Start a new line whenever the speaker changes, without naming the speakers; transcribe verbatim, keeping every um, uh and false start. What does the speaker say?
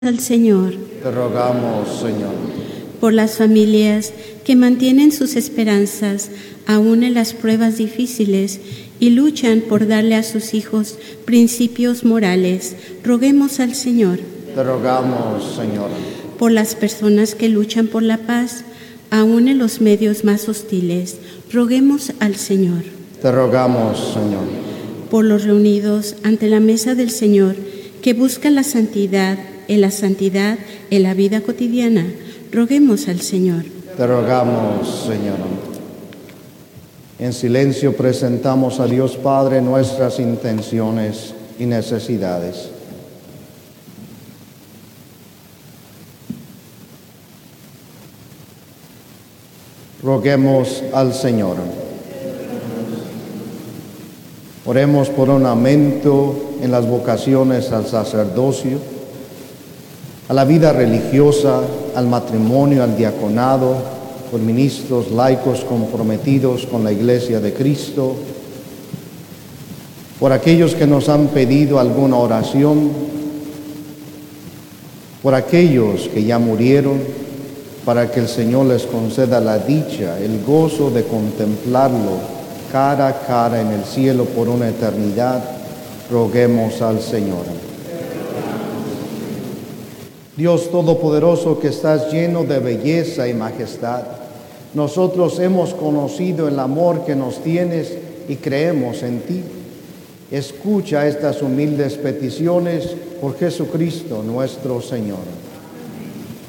al Señor.
Te rogamos, Señor.
Por las familias que mantienen sus esperanzas aún en las pruebas difíciles y luchan por darle a sus hijos principios morales, roguemos al Señor.
Te rogamos, Señor.
Por las personas que luchan por la paz, aún en los medios más hostiles, roguemos al Señor.
Te rogamos, Señor.
Por los reunidos ante la mesa del Señor, que buscan la santidad, en la santidad en la vida cotidiana, roguemos al Señor.
Te rogamos, Señor. En silencio presentamos a Dios Padre nuestras intenciones y necesidades. Roguemos al Señor. Oremos por un aumento en las vocaciones al sacerdocio, a la vida religiosa, al matrimonio, al diaconado, por ministros laicos comprometidos con la Iglesia de Cristo, por aquellos que nos han pedido alguna oración, por aquellos que ya murieron, para que el Señor les conceda la dicha, el gozo de contemplarlo cara a cara en el cielo por una eternidad, roguemos al Señor. Dios Todopoderoso, que estás lleno de belleza y majestad, nosotros hemos conocido el amor que nos tienes y creemos en ti. Escucha estas humildes peticiones por Jesucristo nuestro Señor.